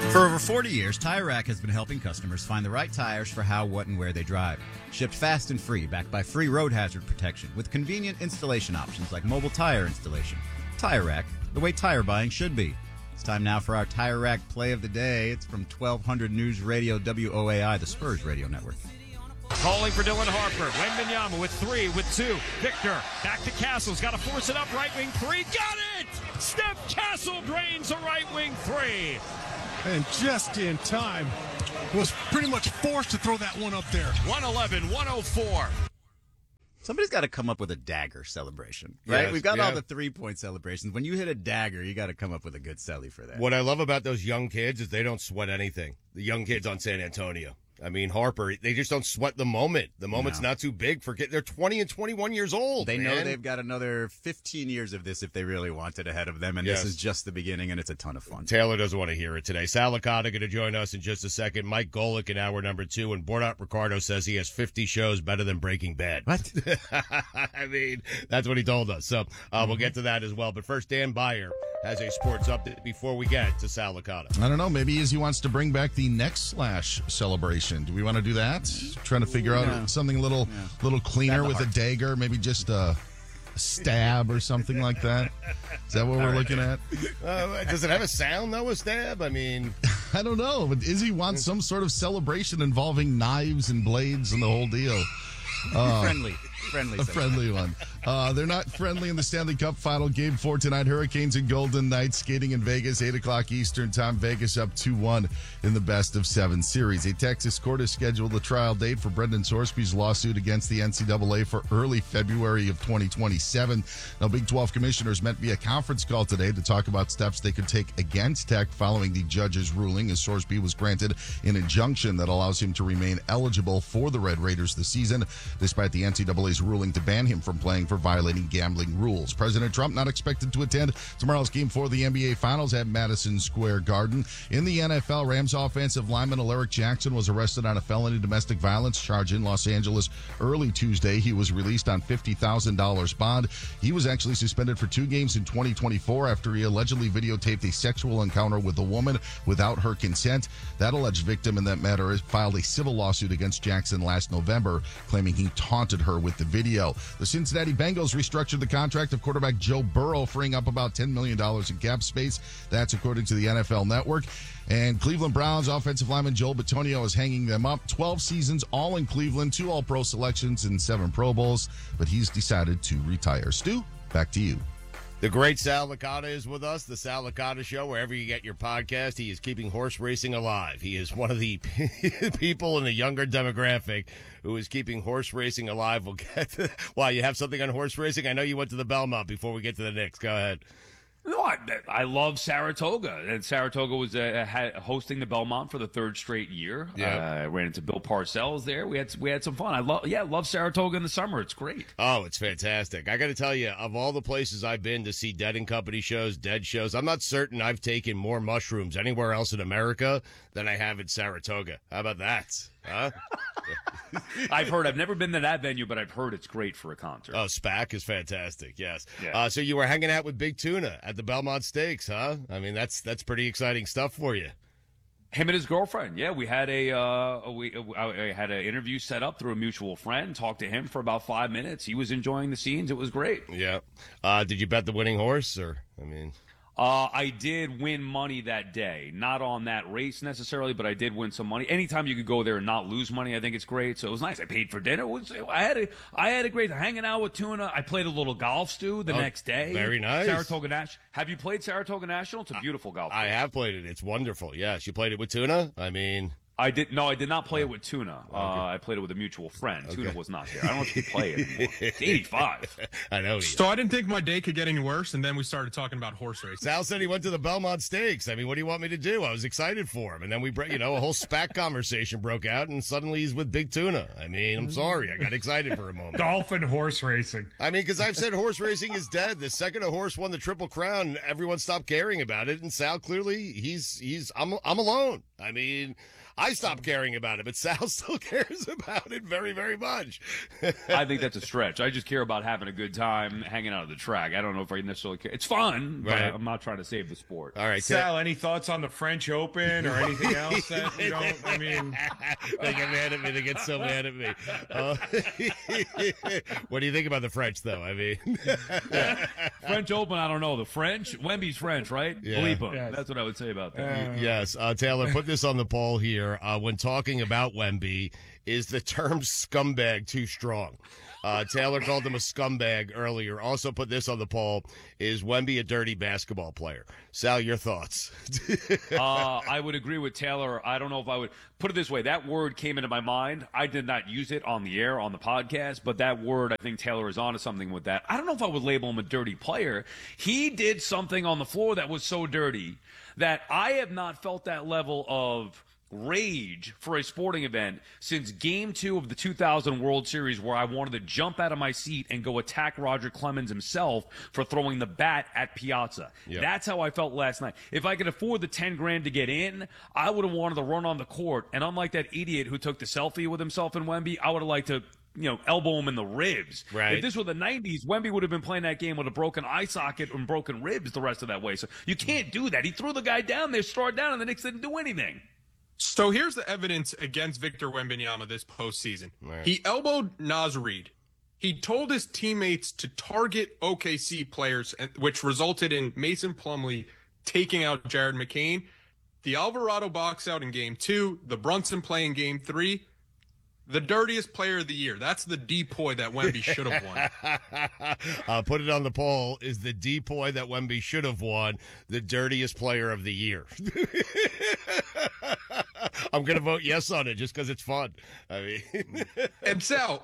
For over 40 years, Tire Rack has been helping customers find the right tires for how, what, and where they drive. Shipped fast and free, backed by free road hazard protection, with convenient installation options like mobile tire installation. Tire Rack, the way tire buying should be. It's time now for our Tire Rack play of the day. It's from 1200 News Radio WOAI, the Spurs radio network. Calling for Dylan Harper. Wembanyama with 3, with 2. Victor back to Castle's. Got to force it up. Right wing 3. Got it! Steph Castle drains a right wing 3. And just in time, was pretty much forced to throw that one up there. 111-104. Somebody's got to come up with a dagger celebration, right? Yes, We've got yeah. all the 3-point celebrations. When you hit a dagger, you got to come up with a good celly for that. What I love about those young kids is they don't sweat anything. The young kids on San Antonio. I mean, Harper, they just don't sweat the moment. The moment's not too big for kids. They're 20 and 21 years old. They know man. they've got another 15 years of this if they really want it ahead of them, and Yes. this is just the beginning, and it's a ton of fun. Taylor doesn't want to hear it today. Sal Licata going to join us in just a second. Mike Golick in hour number 2, and Bordat Ricardo says he has 50 shows better than Breaking Bad. What? I mean, that's what he told us. So we'll get to that as well. But first, Dan Beyer has a sports update before we get to Sal Licata. I don't know. Maybe Izzy wants to bring back the neck slash celebration. Do we want to do that? Trying to figure out something a little cleaner with a dagger, maybe just a stab or something like that. Is that what we're looking at? Does it have a sound, though, a stab? I mean, I don't know, but Izzy wants some sort of celebration involving knives and blades and the whole deal. Friendly. A friendly one. They're not friendly in the Stanley Cup final. Game 4 tonight. Hurricanes and Golden Knights skating in Vegas, 8 o'clock Eastern time. Vegas up 2-1 in the best-of-7 series. A Texas court has scheduled a trial date for Brendan Sorsby's lawsuit against the NCAA for early February of 2027. Now, Big 12 commissioners met via conference call today to talk about steps they could take against Tech following the judge's ruling, as Sorsby was granted an injunction that allows him to remain eligible for the Red Raiders this season, despite the NCAA's ruling to ban him from playing for violating gambling rules. President Trump not expected to attend tomorrow's Game 4 of the NBA Finals at Madison Square Garden. In the NFL, Rams offensive lineman Alaric Jackson was arrested on a felony domestic violence charge in Los Angeles early Tuesday. He was released on $50,000 bond. He was actually suspended for 2 games in 2024 after he allegedly videotaped a sexual encounter with a woman without her consent. That alleged victim in that matter has filed a civil lawsuit against Jackson last November, claiming he taunted her with the video. The Cincinnati Bengals restructured the contract of quarterback Joe Burrow, freeing up about $10 million in cap space. That's according to the NFL Network. And Cleveland Browns offensive lineman Joel Bitonio is hanging them up. 12 seasons, all in Cleveland, 2 All-Pro selections and 7 Pro Bowls. But he's decided to retire. Stu, back to you. The great Sal Licata is with us, the Sal Licata Show, wherever you get your podcast. He is keeping horse racing alive. He is one of the people in the younger demographic who is keeping horse racing alive. We'll get to, wow, you have something on horse racing? I know you went to the Belmont before we get to the Knicks. Go ahead. No, I love Saratoga, and Saratoga was hosting the Belmont for the 3rd straight year. Yeah. I ran into Bill Parcells there. We had some fun. I love Saratoga in the summer. It's great. Oh, it's fantastic. I got to tell you, of all the places I've been to see Dead and Company shows, Dead shows, I'm not certain I've taken more mushrooms anywhere else in America than I have in Saratoga. How about that? Huh? I've never been to that venue, but I've heard it's great for a concert. Oh, SPAC is fantastic, yes. Yeah. So you were hanging out with Big Tuna at the Belmont Stakes, huh? I mean, that's pretty exciting stuff for you. Him and his girlfriend. Yeah, we had I had an interview set up through a mutual friend. Talked to him for about 5 minutes. He was enjoying the scenes. It was great. Yeah. Did you bet the winning horse, or I mean? I did win money that day. Not on that race necessarily, but I did win some money. Anytime you could go there and not lose money, I think it's great. So it was nice. I paid for dinner. I had a great hanging out with Tuna. I played a little golf, Stu, the next day. Very nice. Saratoga National. Have you played Saratoga National? It's a beautiful golf course. I have played it. It's wonderful. Yes. You played it with Tuna? I mean... I did not play it with Tuna. Okay. I played it with a mutual friend. Okay. Tuna was not there. I don't know if he could play it anymore. It's 85. I know. So I didn't think my day could get any worse, and then we started talking about horse racing. Sal said he went to the Belmont Stakes. I mean, what do you want me to do? I was excited for him. And then we, a whole SPAC conversation broke out, and suddenly he's with Big Tuna. I mean, I'm sorry. I got excited for a moment. Golf and horse racing. I mean, because I've said horse racing is dead. The second a horse won the Triple Crown, everyone stopped caring about it. And Sal, clearly, I'm alone. I mean... I stopped caring about it, but Sal still cares about it very, very much. I think that's a stretch. I just care about having a good time, hanging out at the track. I don't know if I necessarily care. It's fun, but Right. I'm not trying to save the sport. All right, Sal, any thoughts on the French Open or anything else that you don't? I mean, they get mad at me. They get so mad at me. What do you think about the French, though? I mean, French Open, I don't know. The French? Wemby's French, right? Yeah. Bleep 'em. Yes. That's what I would say about that. yes. Taylor, put this on the poll here. When talking about Wemby, is the term scumbag too strong? Taylor called him a scumbag earlier. Also put this on the poll. Is Wemby a dirty basketball player? Sal, your thoughts? I would agree with Taylor. I don't know if I would put it this way. That word came into my mind. I did not use it on the air, on the podcast, but that word, I think Taylor is onto something with that. I don't know if I would label him a dirty player. He did something on the floor that was so dirty that I have not felt that level of rage for a sporting event since Game 2 of the 2000 World Series, where I wanted to jump out of my seat and go attack Roger Clemens himself for throwing the bat at Piazza. Yep. That's how I felt last night. If I could afford the 10 grand to get in, I would have wanted to run on the court. And unlike that idiot who took the selfie with himself and Wemby, I would have liked to elbow him in the ribs. Right. If this were the 90s, Wemby would have been playing that game with a broken eye socket and broken ribs the rest of that way. So you can't do that. He threw the guy down there, started down, and the Knicks didn't do anything. so here's the evidence against Victor Wembanyama this postseason. Right. He elbowed Naz Reid. He told his teammates to target OKC players, which resulted in Mason Plumlee taking out Jared McCain. The Alvarado box out in Game 2, the Brunson play in Game 3. The dirtiest player of the year. That's the depoy that Wemby should have won. Put it on the poll. Is the depoy that Wemby should have won the dirtiest player of the year? I'm going to vote yes on it just because it's fun. I mean, And Sal,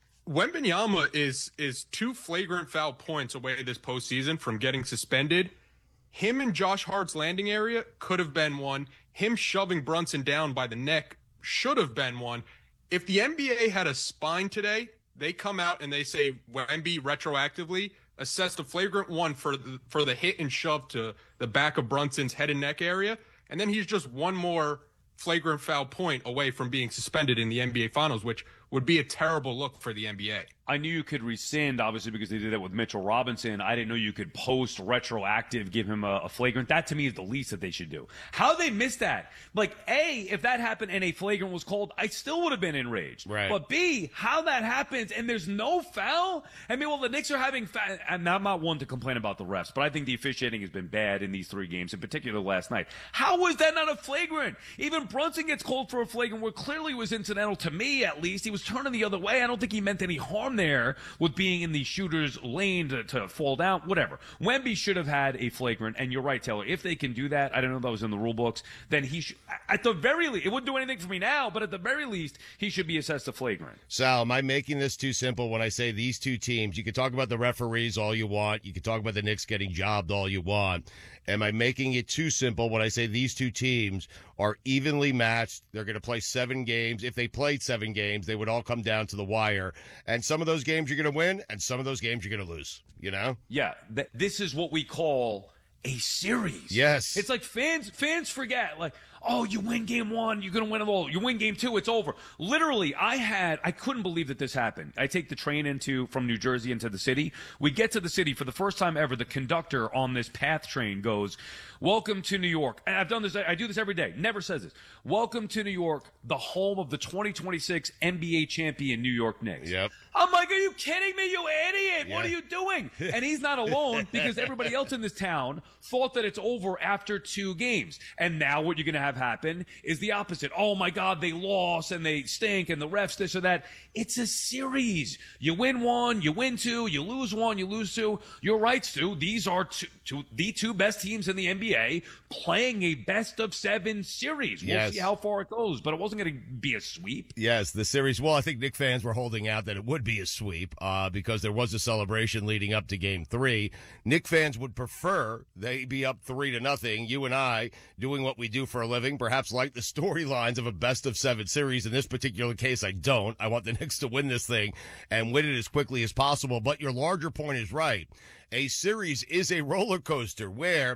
Wembanyama is 2 flagrant foul points away this postseason from getting suspended. Him in Josh Hart's landing area could have been one. Him shoving Brunson down by the neck should have been one. If the NBA had a spine today, they come out and they say Wemby retroactively assessed a flagrant 1 for the hit and shove to the back of Brunson's head and neck area, and then he's just one more flagrant foul point away from being suspended in the NBA Finals, which would be a terrible look for the NBA. I knew you could rescind, obviously, because they did that with Mitchell Robinson. I didn't know you could post retroactive, give him a flagrant. That, to me, is the least that they should do. How they missed that? Like, A, if that happened and a flagrant was called, I still would have been enraged. Right. But B, how that happens and there's no foul? I mean, well, the Knicks are having and I'm not one to complain about the refs, but I think the officiating has been bad in these 3 games, in particular last night. How was that not a flagrant? Even Brunson gets called for a flagrant where clearly was incidental, to me at least. He was turning the other way. I don't think he meant any harm there with being in the shooter's lane to fall down, whatever. Wemby should have had a flagrant, and you're right, Taylor. If they can do that, I don't know if that was in the rule books, then he should, at the very least, it wouldn't do anything for me now, but at the very least, he should be assessed a flagrant. Sal, am I making this too simple when I say these 2 teams? You can talk about the referees all you want. You can talk about the Knicks getting jobbed all you want. Am I making it too simple when I say these 2 teams are evenly matched? They're going to play 7 games. If they played 7 games, they would all come down to the wire. And some of those games you're going to win, and some of those games you're going to lose, you know? Yeah, this is what we call a series. Yes. It's like fans forget, like, oh, you win game 1, you're going to win it all. You win game 2, it's over. Literally, I couldn't believe that this happened. I take the train from New Jersey into the city. We get to the city for the first time ever. The conductor on this PATH train goes, "Welcome to New York." And I've done this. I do this every day. Never says this. "Welcome to New York, the home of the 2026 NBA champion New York Knicks." Yep. I'm like, are you kidding me, you idiot? What are you doing? And he's not alone because everybody else in this town thought that it's over after 2 games. And now what you're going to have happen is the opposite. Oh my God, they lost and they stink and the refs this or that. It's a series. You win 1, you win 2, you lose 1, you lose 2. You're right, Stu. These are the 2 best teams in the NBA playing a best-of-7 series. We'll see how far it goes, but it wasn't going to be a sweep. Yes, the series. Well, I think Knicks fans were holding out that it would be a sweep because there was a celebration leading up to Game 3. Knicks fans would prefer they be up 3-0. You and I, doing what we do for a living, perhaps like the storylines of a best-of-7 series. In this particular case, I don't. I want the Knicks to win this thing and win it as quickly as possible. But your larger point is right. A series is a roller coaster where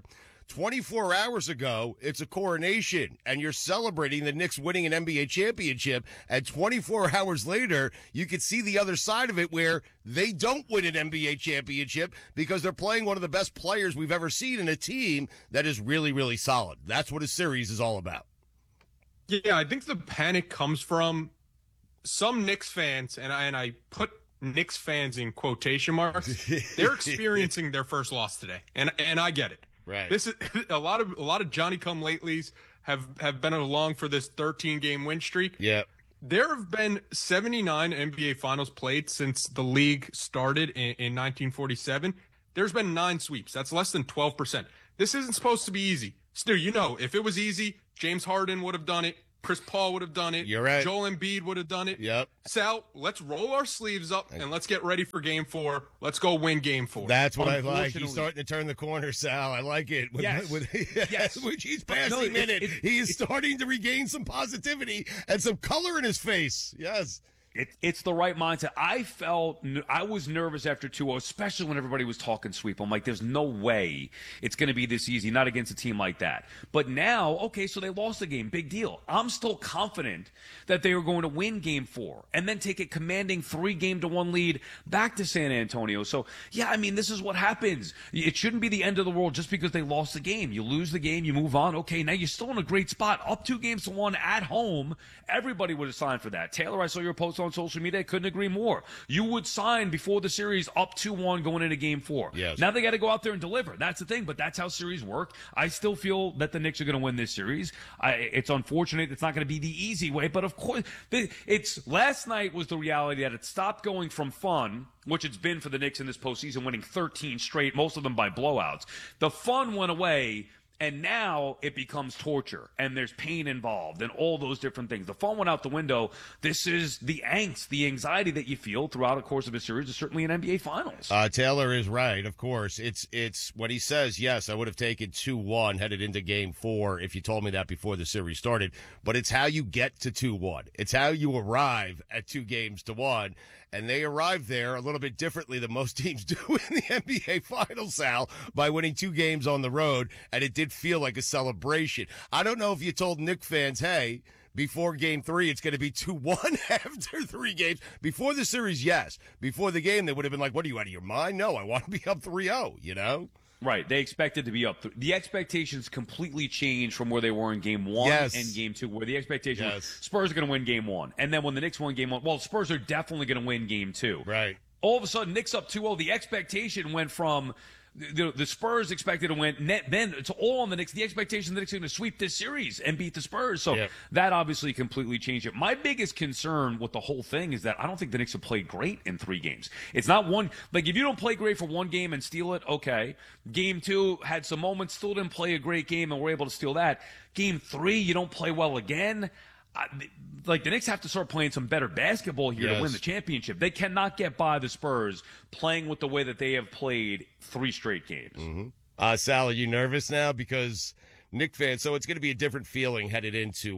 24 hours ago, it's a coronation, and you're celebrating the Knicks winning an NBA championship, and 24 hours later, you can see the other side of it where they don't win an NBA championship because they're playing one of the best players we've ever seen in a team that is really, really solid. That's what a series is all about. Yeah, I think the panic comes from some Knicks fans, and I put Knicks fans in quotation marks. They're experiencing their first loss today, and I get it. Right. This is a lot of Johnny-come-latelys have been along for this 13-game win streak. Yeah. There have been 79 NBA Finals played since the league started in 1947. There's been 9 sweeps. That's less than 12%. This isn't supposed to be easy. Stu, if it was easy, James Harden would have done it. Chris Paul would have done it. You're right. Joel Embiid would have done it. Yep. Sal, let's roll our sleeves up and let's get ready for Game 4. Let's go win Game 4. That's what I like. He's starting to turn the corner, Sal. I like it. Yes. Yes. Which he's passing in it. He is starting to regain some positivity and some color in his face. Yes. It's the right mindset. I was nervous after 2-0, especially when everybody was talking sweep. I'm like, there's no way it's going to be this easy, not against a team like that. But now, okay, so they lost the game. Big deal. I'm still confident that they were going to win Game 4 and then take a commanding 3-1 lead back to San Antonio. So, yeah, I mean, this is what happens. It shouldn't be the end of the world just because they lost the game. You lose the game, you move on. Okay, now you're still in a great spot. Up 2-1 at home. Everybody would have signed for that. Taylor, I saw your post on social media. I couldn't agree more. You would sign before the series up 2-1 going into Game 4. Yes. Now they got to go out there and deliver. That's the thing, but that's how series work. I still feel that the Knicks are going to win this series. It's unfortunate. It's not going to be the easy way, but of course, last night was the reality that it stopped going from fun, which it's been for the Knicks in this postseason, winning 13 straight, most of them by blowouts. The fun went away. And now it becomes torture, and there's pain involved, and all those different things. The fun went out the window. This is the angst, the anxiety that you feel throughout the course of a series, is certainly in NBA Finals. Taylor is right, of course. It's when he says, yes, I would have taken 2-1 headed into Game 4 if you told me that before the series started. But it's how you get to 2-1. It's how you arrive at 2-1. And they arrived there a little bit differently than most teams do in the NBA Finals, Sal, by winning 2 games on the road, and it did feel like a celebration. I don't know if you told Knicks fans, hey, before Game 3, it's going to be 2-1 after 3 games. Before the series, yes. Before the game, they would have been like, what, are you out of your mind? No, I want to be up 3-0, you know? Right. They expected to be up. The expectations completely changed from where they were in Game 1 and Game 2, where the expectation was Spurs are going to win Game 1. And then when the Knicks won Game 1, well, Spurs are definitely going to win Game 2. Right. All of a sudden, Knicks up 2-0. The expectation went from the Spurs expected to win. Then it's all on the Knicks. The expectation the Knicks are going to sweep this series and beat the Spurs. So that obviously completely changed it. My biggest concern with the whole thing is that I don't think the Knicks have played great in 3 games. It's not one, like if you don't play great for 1 game and steal it, okay. Game 2 had some moments, still didn't play a great game and were able to steal that. Game 3, you don't play well again. The Knicks have to start playing some better basketball here to win the championship. They cannot get by the Spurs playing with the way that they have played 3 straight games. Mm-hmm. Sal, are you nervous now? Because Knicks fans, so it's going to be a different feeling headed into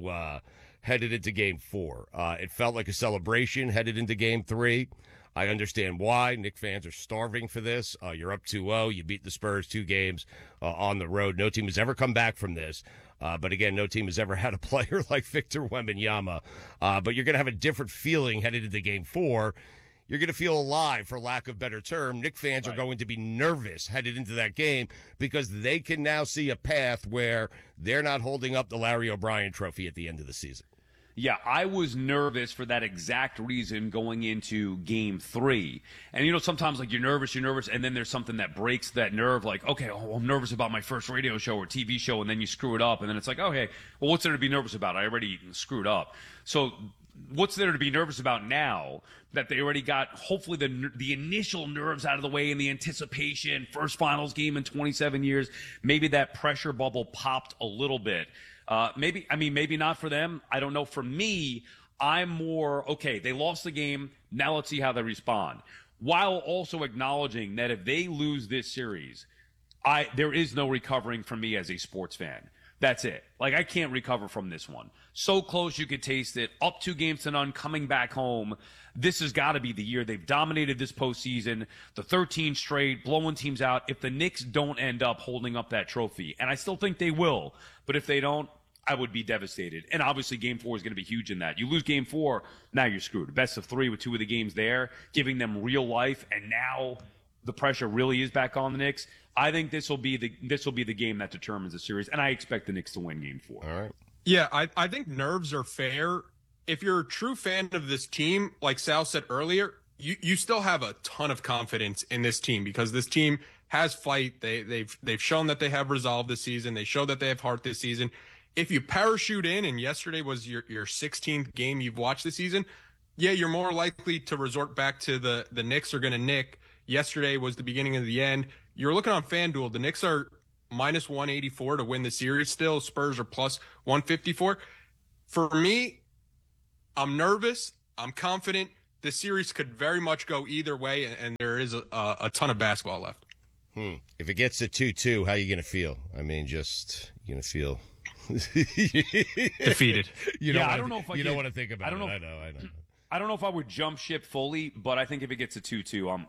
Game 4. It felt like a celebration headed into Game 3. I understand why. Knicks fans are starving for this. You're up 2-0. You beat the Spurs 2 games on the road. No team has ever come back from this. But again, no team has ever had a player like Victor Wembanyama. But you're going to have a different feeling headed into Game 4. You're going to feel alive, for lack of a better term. Knicks fans are going to be nervous headed into that game because they can now see a path where they're not holding up the Larry O'Brien trophy at the end of the season. Yeah, I was nervous for that exact reason going into Game 3. And, sometimes, you're nervous, and then there's something that breaks that nerve, okay, I'm nervous about my first radio show or TV show, and then you screw it up, and then it's like, okay, well, what's there to be nervous about? I already screwed up. So what's there to be nervous about now that they already got, hopefully, the initial nerves out of the way and the anticipation, first finals game in 27 years, maybe that pressure bubble popped a little bit. Maybe not for them. I don't know. For me, I'm more, okay, they lost the game. Now let's see how they respond. While also acknowledging that if they lose this series, there is no recovering for me as a sports fan. That's it. Like, I can't recover from this one. So close you could taste it. Up 2-0, coming back home. This has got to be the year. They've dominated this postseason. The 13 straight, blowing teams out. If the Knicks don't end up holding up that trophy, and I still think they will, but if they don't, I would be devastated. And obviously Game 4 is going to be huge in that. You lose Game 4, now you're screwed. Best of 3 with 2 of the games there, giving them real life, and now the pressure really is back on the Knicks. I think this will be the game that determines the series, and I expect the Knicks to win Game 4. All right. Yeah, I think nerves are fair. If you're a true fan of this team, like Sal said earlier, you still have a ton of confidence in this team because this team has fight. They've shown that they have resolve this season. They show that they have heart this season. If you parachute in, and yesterday was your 16th game you've watched this season, yeah, you're more likely to resort back to the Knicks are going to nick. Yesterday was the beginning of the end. You're looking on FanDuel. The Knicks are minus 184 to win the series still. Spurs are plus 154. For me, I'm nervous. I'm confident. The series could very much go either way, and there is a ton of basketball left. If it gets to 2-2, how are you going to feel? I mean, just you're going to feel defeated. I don't know if you don't want to think about it. I know. I don't know if I would jump ship fully, but I think if it gets to 2-2,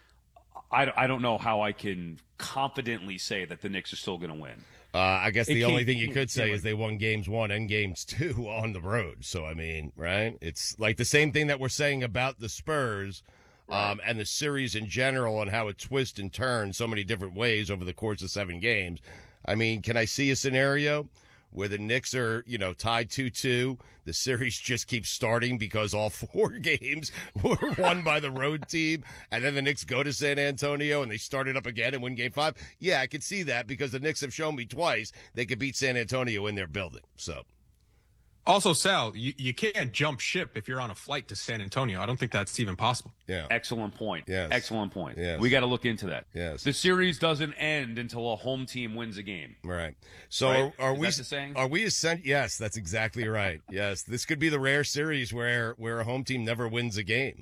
I don't know how I can confidently say that the Knicks are still going to win. I guess the only thing you could say is they won games 1 and games 2 on the road. So, I mean, right? It's like the same thing that we're saying about the Spurs and the series in general and how it twists and turns so many different ways over the course of 7 games. I mean, can I see a scenario where the Knicks are, tied 2-2? The series just keeps starting because all 4 games were won by the road team, and then the Knicks go to San Antonio and they start it up again and win Game 5. Yeah, I could see that because the Knicks have shown me twice they could beat San Antonio in their building. So, also, Sal, you can't jump ship if you're on a flight to San Antonio. I don't think that's even possible. Yeah. Excellent point. Yes. Excellent point. Yes. We got to look into that. Yes. The series doesn't end until a home team wins a game. Right. So Right? are Is we? that the saying? Are we? Yes, that's exactly right. Yes, this could be the rare series where a home team never wins a game.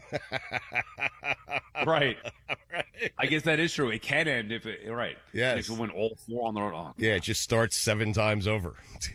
Right. I guess that is true. It can end if it right. Yes. Knicks will win all 4 on the road. Oh, Yeah, it just starts 7 times over.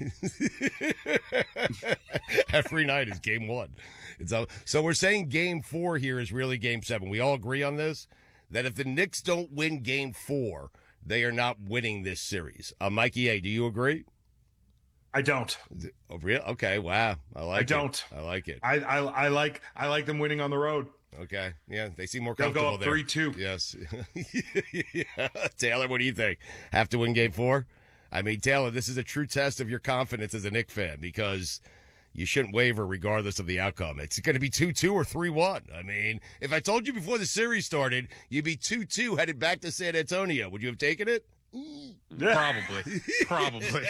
Every night is game 1. So we're saying game 4 here is really game 7. We all agree on this, that if the Knicks don't win game 4, they are not winning this series. Mikey A., do you agree? I don't. Oh, really? Okay, wow. I like it. I like them winning on the road. Okay, yeah, they seem more They'll comfortable go up there. 3-2. Yes. Yeah. Taylor, what do you think? Have to win game 4? I mean, Taylor, this is a true test of your confidence as a Knicks fan because you shouldn't waver regardless of the outcome. It's going to be 2-2 or 3-1. I mean, if I told you before the series started, you'd be 2-2 headed back to San Antonio. Would you have taken it? Probably.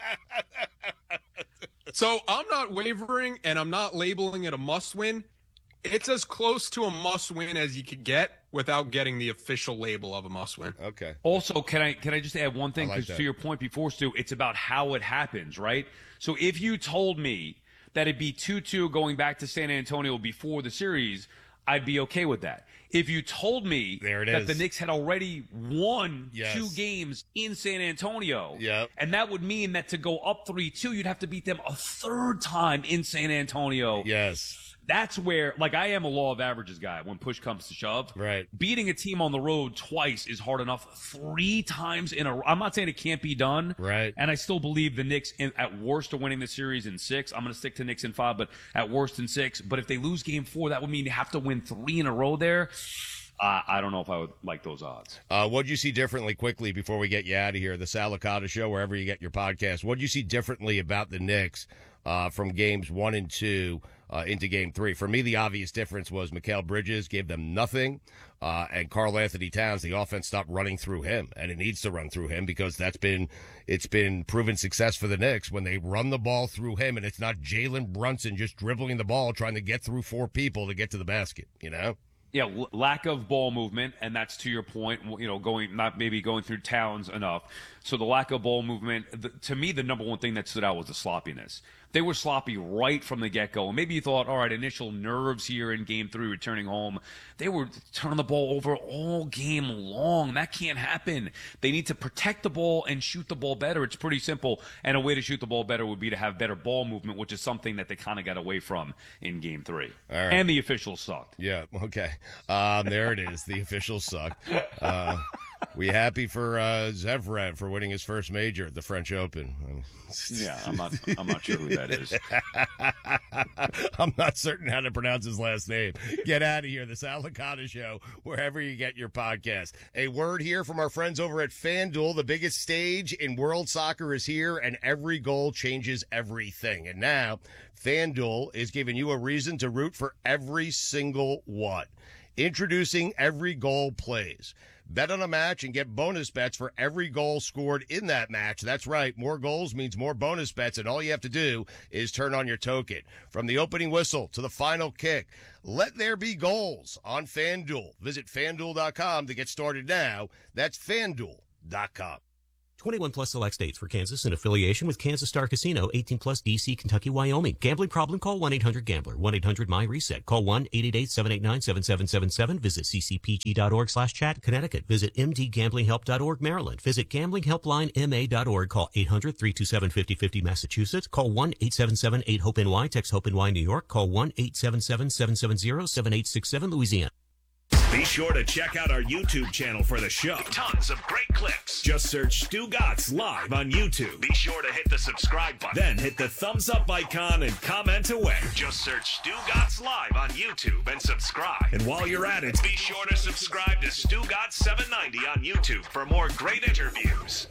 So I'm not wavering, and I'm not labeling it a must-win. It's as close to a must-win as you could get without getting the official label of a must-win. Okay. Also, can I just add one thing? I like Because that. to your point before, Stu, it's about how it happens, right? So if you told me that it'd be 2-2 going back to San Antonio before the series, I'd be okay with that. If you told me There it that is. the Knicks had already won Yes. 2 games in San Antonio, Yep. and that would mean that to go up 3-2, you'd have to beat them a 3rd time in San Antonio. Yes. That's where, like, I am a law of averages guy when push comes to shove. Right. Beating a team on the road twice is hard enough. 3 times in a row. I'm not saying it can't be done. Right. And I still believe the Knicks, at worst, are winning the series in 6. I'm going to stick to Knicks in 5, but at worst in 6. But if they lose game 4, that would mean you have to win 3 in a row there. I don't know if I would like those odds. What'd you see differently quickly before we get you out of here? The Sal Licata Show, wherever you get your podcast. What'd you see differently about the Knicks from games 1 and 2 into game 3? For me, the obvious difference was Mikal Bridges gave them nothing, and Karl Anthony Towns, the offense stopped running through him, and it needs to run through him because it's been proven success for the Knicks when they run the ball through him, and it's not Jalen Brunson just dribbling the ball trying to get through 4 people to get to the basket, you know? Yeah, lack of ball movement, and that's to your point, not maybe going through Towns enough. So the lack of ball movement, to me, the number one thing that stood out was the sloppiness. They were sloppy right from the get-go. And maybe you thought, all right, initial nerves here in Game 3 returning home. They were turning the ball over all game long. That can't happen. They need to protect the ball and shoot the ball better. It's pretty simple. And a way to shoot the ball better would be to have better ball movement, which is something that they kind of got away from in Game 3. All right. And the officials sucked. Yeah, okay. There it is. The officials sucked. We happy for Zverev for winning his first major at the French Open. Yeah, I'm not sure who that is. I'm not certain how to pronounce his last name. Get out of here. The Sal Licata Show, wherever you get your podcast. A word here from our friends over at FanDuel. The biggest stage in world soccer is here, and every goal changes everything. And now, FanDuel is giving you a reason to root for every single one. Introducing Every Goal Plays. Bet on a match and get bonus bets for every goal scored in that match. That's right. More goals means more bonus bets, and all you have to do is turn on your token. From the opening whistle to the final kick, let there be goals on FanDuel. Visit FanDuel.com to get started now. That's FanDuel.com. 21 plus select states for Kansas in affiliation with Kansas Star Casino, 18 plus DC, Kentucky, Wyoming. Gambling problem? Call 1-800-GAMBLER, 1-800-MY-RESET. Call 1-888-789-7777. Visit ccpg.org/chat, Connecticut. Visit mdgamblinghelp.org, Maryland. Visit gamblinghelplinema.org. Call 800-327-5050, Massachusetts. Call 1-877-8-HOPE-NY. Text HOPE-NY, New York. Call 1-877-770-7867, Louisiana. Be sure to check out our YouTube channel for the show. Tons of great clips. Just search Stu Gatz Live on YouTube. Be sure to hit the subscribe button. Then hit the thumbs up icon and comment away. Just search Stu Gatz Live on YouTube and subscribe. And while you're at it, be sure to subscribe to Stu Gatz 790 on YouTube for more great interviews.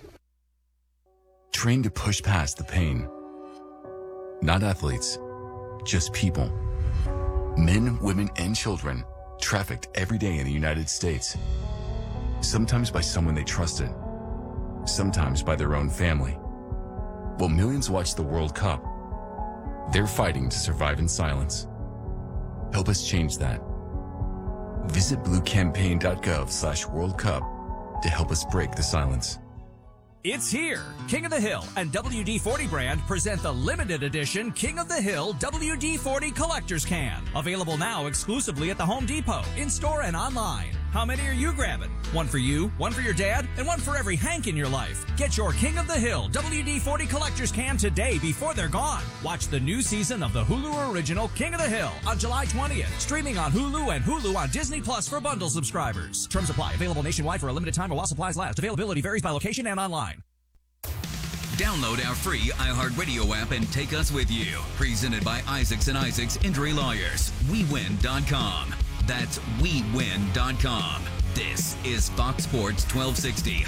Train to push past the pain. Not athletes, just people. Men, women, and children trafficked every day in the United States. Sometimes by someone they trusted, sometimes by their own family. While millions watch the World Cup, they're fighting to survive in silence. Help us change that. Visit bluecampaign.gov/World Cup to help us break the silence. It's here. King of the Hill and WD-40 brand present the limited edition King of the Hill WD-40 Collector's Can. Available now exclusively at the Home Depot, in-store and online. How many are you grabbing? One for you, one for your dad, and one for every Hank in your life. Get your King of the Hill WD-40 Collector's Can today before they're gone. Watch the new season of the Hulu original King of the Hill on July 20th. Streaming on Hulu and Hulu on Disney Plus for bundle subscribers. Terms apply. Available nationwide for a limited time or while supplies last. Availability varies by location and online. Download our free iHeartRadio app and take us with you. Presented by Isaacs and Isaacs Injury Lawyers. WeWin.com. That's WeWin.com. This is Fox Sports 1260.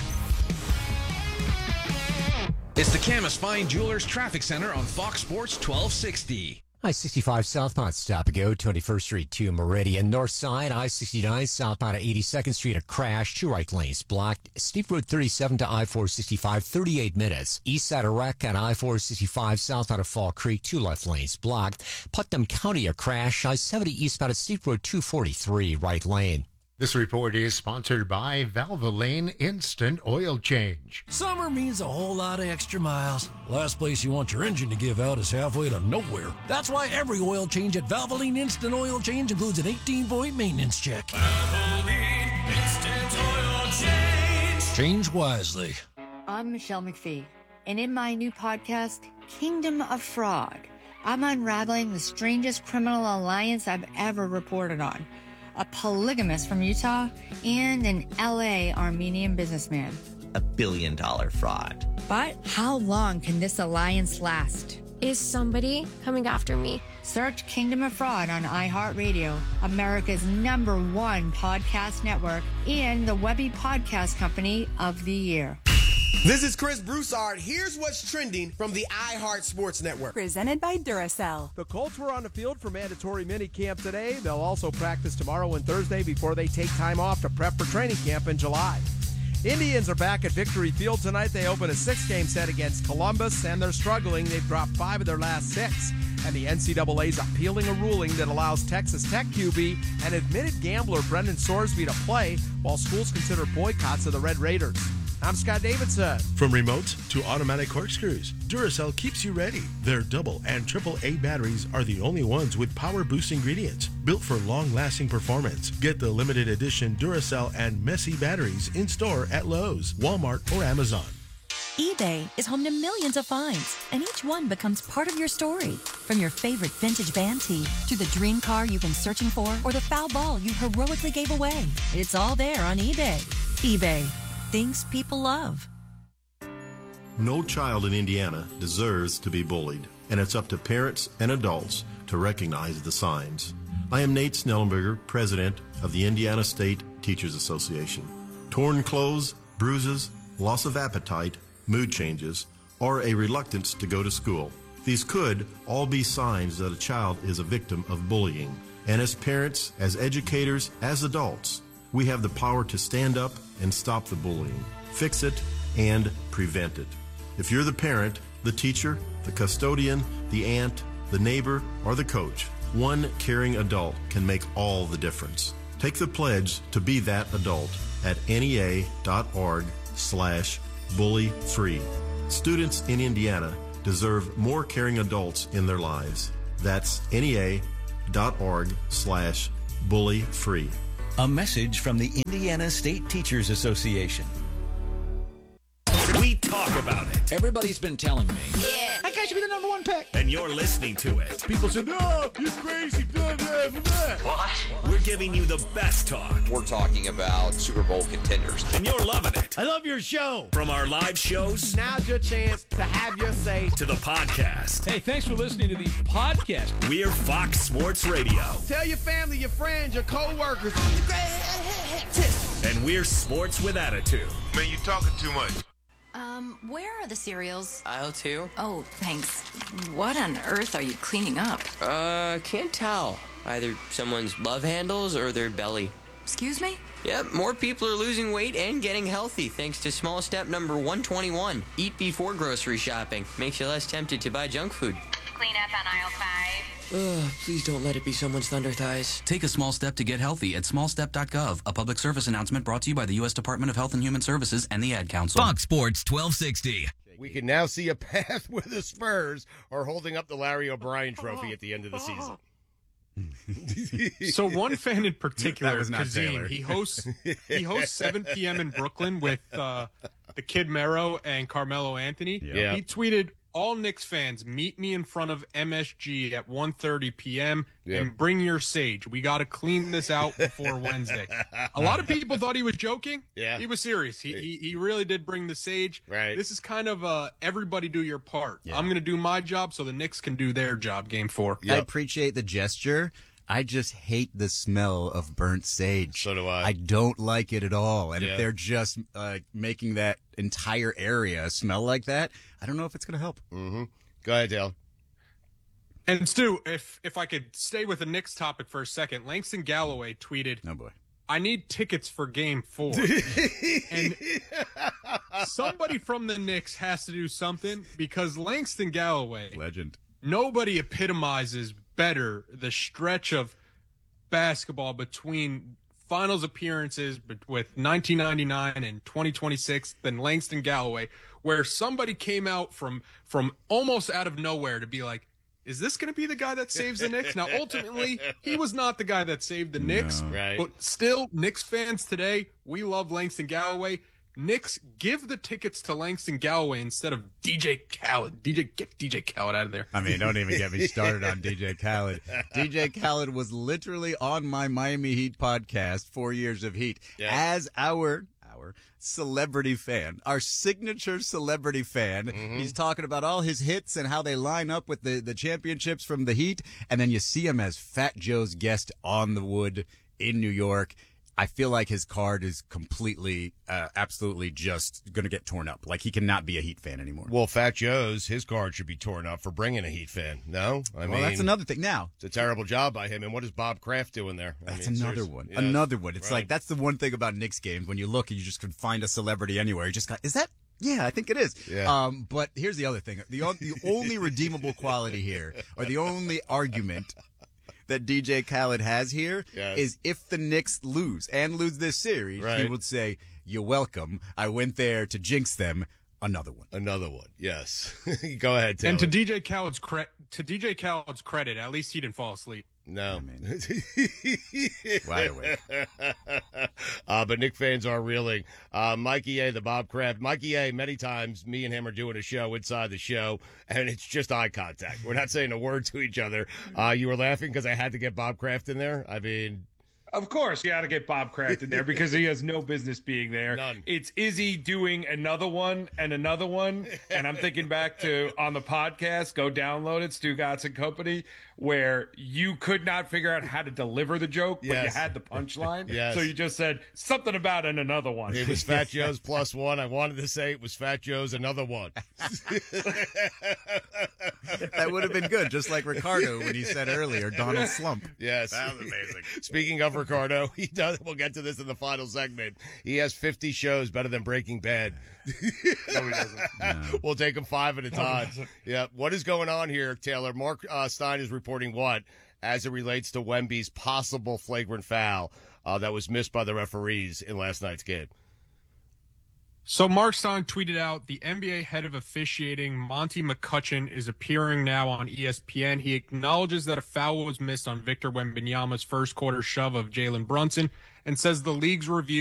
It's the Camas Fine Jewelers Traffic Center on Fox Sports 1260. I-65 southbound stop and go, 21st Street to Meridian. North side, I-69 southbound at 82nd Street, a crash. 2 right lanes blocked. Steep Road 37 to I-465, 38 minutes. East side, a wreck on I-465 southbound of Fall Creek, 2 left lanes blocked. Putnam County, a crash. I-70 eastbound at Steep Road 243, right lane. This report is sponsored by Valvoline Instant Oil Change. Summer means a whole lot of extra miles. Last place you want your engine to give out is halfway to nowhere. That's why every oil change at Valvoline Instant Oil Change includes an 18-point maintenance check. Valvoline Instant Oil Change. Change wisely. I'm Michelle McPhee, and in my new podcast, Kingdom of Fraud, I'm unraveling the strangest criminal alliance I've ever reported on. A polygamist from Utah, and an LA Armenian businessman. $1 billion fraud. But how long can this alliance last? Is somebody coming after me? Search Kingdom of Fraud on iHeartRadio, America's #1 podcast network, and the Webby Podcast Company of the Year. This is Chris Broussard. Here's what's trending from the iHeart Sports Network. Presented by Duracell. The Colts were on the field for mandatory minicamp today. They'll also practice tomorrow and Thursday before they take time off to prep for training camp in July. Indians are back at Victory Field tonight. They open a 6-game set against Columbus, and they're struggling. They've dropped 5 of their last 6. And the NCAA's appealing a ruling that allows Texas Tech QB and admitted gambler Brendan Sorsby to play while schools consider boycotts of the Red Raiders. I'm Scott Davidson. From remotes to automatic corkscrews, Duracell keeps you ready. Their double and triple A batteries are the only ones with power boost ingredients built for long-lasting performance. Get the limited edition Duracell and Messy batteries in store at Lowe's, Walmart, or Amazon. eBay is home to millions of finds, and each one becomes part of your story. From your favorite vintage band tee to the dream car you've been searching for or the foul ball you heroically gave away. It's all there on eBay. eBay. Things people love. No child in Indiana deserves to be bullied, and it's up to parents and adults to recognize the signs. I am Nate Snellenberger, president of the Indiana State Teachers Association. Torn clothes, bruises, loss of appetite, mood changes, or a reluctance to go to school. These could all be signs that a child is a victim of bullying. And as parents, as educators, as adults, we have the power to stand up and stop the bullying, fix it, and prevent it. If you're the parent, the teacher, the custodian, the aunt, the neighbor, or the coach, one caring adult can make all the difference. Take the pledge to be that adult at NEA.org/bully-free. Students in Indiana deserve more caring adults in their lives. That's NEA.org/bully-free. A message from the Indiana State Teachers Association. We talk about it. Everybody's been telling me. Yeah. That guy should be the number one pick. And you're listening to it. People said, no, you're crazy. What? We're giving you the best talk. We're talking about Super Bowl contenders. And you're loving it. I love your show. From our live shows. Now's your chance to have your say. To the podcast. Hey, thanks for listening to the podcast. We're Fox Sports Radio. Tell your family, your friends, your co-workers. And we're Sports with Attitude. Man, you talking too much. Where are the cereals? Aisle 2. Oh, thanks. What on earth are you cleaning up? Can't tell. Either someone's love handles or their belly. Excuse me? Yep, more people are losing weight and getting healthy thanks to small step number 121. Eat before grocery shopping. Makes you less tempted to buy junk food. Clean up on aisle 5. Please don't let it be someone's thunder thighs. Take a small step to get healthy at smallstep.gov. A public service announcement brought to you by the U.S. Department of Health and Human Services and the Ad Council. Fox Sports 1260. We can now see a path where the Spurs are holding up the Larry O'Brien trophy at the end of the season. So one fan in particular, That was not Kazim, Taylor. he hosts 7 p.m. in Brooklyn with the Kid Mero and Carmelo Anthony. Yeah. He tweeted, all Knicks fans, meet me in front of MSG at 1:30 p.m. and bring your sage. We got to clean this out before Wednesday. A lot of people thought he was joking. Yeah. He was serious. He really did bring the sage. Right. This is kind of everybody do your part. I'm going to do my job so the Knicks can do their job game 4. I appreciate the gesture. I just hate the smell of burnt sage. So do I. I don't like it at all. And Yeah. if they're just making that entire area smell like that, I don't know if it's going to help. Mm-hmm. Go ahead, Dale. And Stu, if I could stay with the Knicks topic for a second, Langston Galloway tweeted, "Oh boy, I need tickets for Game 4." And somebody from the Knicks has to do something because Langston Galloway, legend, nobody epitomizes better the stretch of basketball between finals appearances with 1999 and 2026 than Langston Galloway, where somebody came out from almost out of nowhere to be like, is this going to be the guy that saves the Knicks? Now, ultimately, he was not the guy that saved the Knicks. Right. But still, Knicks fans today, we love Langston Galloway. Knicks, give the tickets to Langston Galloway instead of DJ Khaled. Get DJ Khaled out of there. I mean, don't even get me started on DJ Khaled. DJ Khaled was literally on my Miami Heat podcast, 4 years of Heat, as our celebrity fan, our signature celebrity fan. Mm-hmm. He's talking about all his hits and how they line up with the championships from the Heat, and then you see him as Fat Joe's guest on the wood in New York. I feel like his card is completely, absolutely just going to get torn up. Like, he cannot be a Heat fan anymore. Well, Fat Joe's, his card should be torn up for bringing a Heat fan. No? I mean, that's another thing. Now, it's a terrible job by him. And what is Bob Kraft doing there? That's another one. Yeah. Another one. It's like, that's the one thing about Knicks games. When you look, you just can find a celebrity anywhere. You just got, is that? Yeah, I think it is. Yeah. But here's the other thing. The only redeemable quality here, or the only argument that DJ Khaled has here is if the Knicks lose this series, he would say, You're welcome. I went there to jinx them. Another one. Another one. Yes. Go ahead, Taylor. And to DJ Khaled's credit, at least he didn't fall asleep. No. Wide awake. But Knick fans are reeling. Mikey A, the Bob Kraft. Mikey A, many times me and him are doing a show inside the show, and it's just eye contact. We're not saying a word to each other. You were laughing because I had to get Bob Kraft in there? I mean... Of course, you got to get Bob Kraft in there because he has no business being there. None. It's Izzy doing another one and another one. And I'm thinking back to on the podcast, go download it, Stu Gatz and Company, where you could not figure out how to deliver the joke, but you had the punchline. Yes. So you just said something about and another one. It was Fat Joe's plus one. I wanted to say it was Fat Joe's another one. That would have been good, just like Ricardo when he said earlier, Donald Slump. Yes. That was amazing. Speaking of Ricardo, he does. We'll get to this in the final segment. He has 50 shows better than Breaking Bad. No, he doesn't. No. We'll take them 5 at a time. Yeah. What is going on here, Taylor? Mark Stein is reporting what as it relates to Wemby's possible flagrant foul that was missed by the referees in last night's game. So Mark Stein tweeted out, the NBA head of officiating, Monty McCutcheon, is appearing now on ESPN. He acknowledges that a foul was missed on Victor Wembanyama's first quarter shove of Jalen Brunson and says the league's review